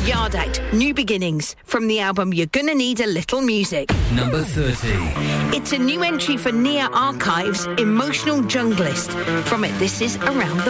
Yard Act, New Beginnings, from the album You're Gonna Need a Little Music. Number 30. It's a new entry for Nia Archives, Emotional Junglist. From it, this is Around the